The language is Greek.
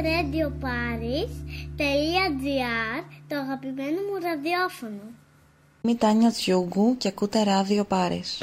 radioparis.gr, το αγαπημένο μου ραδιόφωνο. Είμαι η Τάνια Τζιούγκου και ακούτε Ράδιο Πάρις.